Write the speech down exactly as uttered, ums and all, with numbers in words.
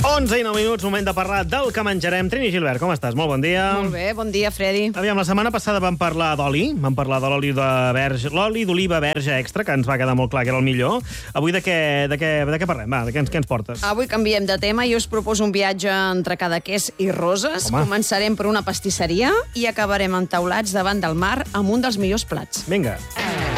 onze i nou minuts, moment de parlar del que menjarem. Trini Gilbert, com estàs? Molt bon dia. Molt bé, bon dia, Freddy. Aviam, la setmana passada vam parlar d'oli, vam parlar de l'oli de verge, l'oli d'oliva verge extra, que ens va quedar molt clar que era el millor. Avui de què, de què, de què parlem? Va, de què ens, què ens portes? Avui canviem de tema i us proposo un viatge entre Cadaqués i Roses. Home. Començarem per una pastisseria i acabarem entaulats davant del mar amb un dels millors plats. Vinga.